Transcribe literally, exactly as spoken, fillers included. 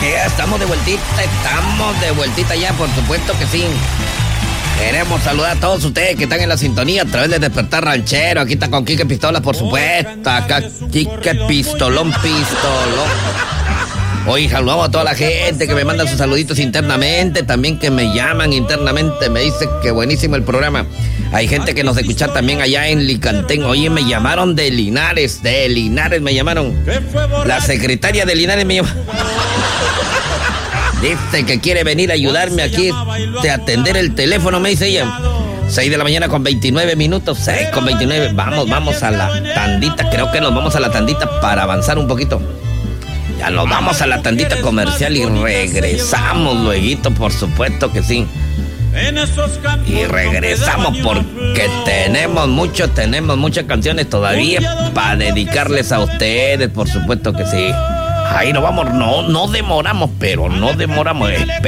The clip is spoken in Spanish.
Ya estamos de vueltita, estamos de vueltita ya, por supuesto que sí. Queremos saludar a todos ustedes que están en la sintonía a través de Despertar Ranchero. Aquí está con Quique Pistola, por supuesto. Acá Quique Pistolón, Pistolón. Hoy saludamos a toda la gente que me manda sus saluditos internamente, también que me llaman internamente, me dice que buenísimo el programa. Hay gente que nos escucha también allá en Licantén. Oye, me llamaron de Linares, de Linares me llamaron. La secretaria de Linares me llamó. Dice que quiere venir a ayudarme aquí de atender el teléfono, me dice ella. seis de la mañana con veintinueve minutos, seis con veintinueve. Vamos, vamos a la tandita, creo que nos vamos a la tandita para avanzar un poquito. Ya nos vamos a la tandita comercial y regresamos lueguito, por supuesto que sí. Y regresamos porque tenemos mucho, tenemos muchas canciones todavía para dedicarles a ustedes, por supuesto que sí. Ahí nos vamos, no, no demoramos, pero no demoramos.